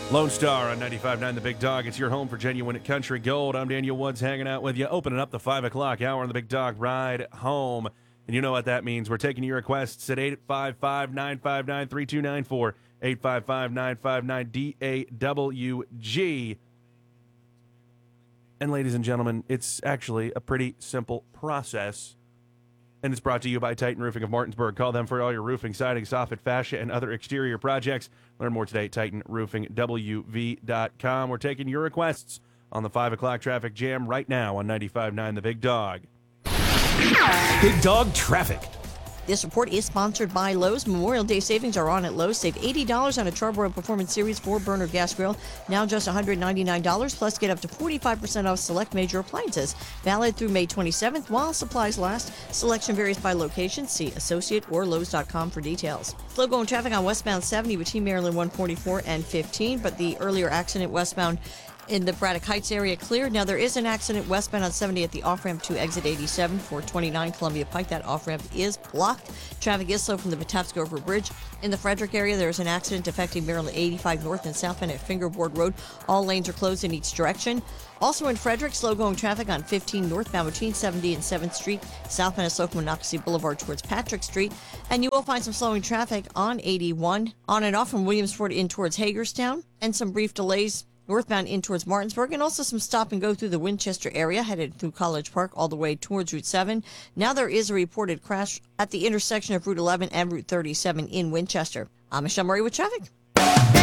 Lone Star on 95.9 The Big Dog. It's your home for genuine country gold. I'm Daniel Woods hanging out with you, opening up the 5 o'clock hour on the Big Dog Ride Home. And you know what that means. We're taking your requests at 855-959-3294, 855-959-DAWG. And ladies and gentlemen, it's actually a pretty simple process. And it's brought to you by Titan Roofing of Martinsburg. Call them for all your roofing, siding, soffit, fascia, and other exterior projects. Learn more today at TitanRoofingWV.com. We're taking your requests on the 5 o'clock traffic jam right now on 95.9 The Big Dog. Big Dog Traffic. This report is sponsored by Lowe's. Memorial Day savings are on at Lowe's. Save $80 on a Charbroil Performance Series 4-burner gas grill. Now just $199, plus get up to 45% off select major appliances. Valid through May 27th while supplies last. Selection varies by location. See associate or Lowe's.com for details. Slow going traffic on westbound 70 between Maryland 144 and 15, but the earlier accident westbound in the Braddock Heights area cleared. Now there is an accident westbound on 70 at the off-ramp to exit 87 for 29 Columbia Pike. That off-ramp is blocked. Traffic is slow from the Patapsco Over Bridge. In the Frederick area, there is an accident affecting Maryland 85 north and southbound at Fingerboard Road. All lanes are closed in each direction. Also in Frederick, slow-going traffic on 15 northbound between 70 and 7th Street, southbound of Soka Monocacy Boulevard towards Patrick Street. And you will find some slowing traffic on 81, on and off from Williamsport in towards Hagerstown, and some brief delays northbound in towards Martinsburg, and also some stop and go through the Winchester area, headed through College Park all the way towards Route 7. Now there is a reported crash at the intersection of Route 11 and Route 37 in Winchester. I'm Michelle Murray with traffic.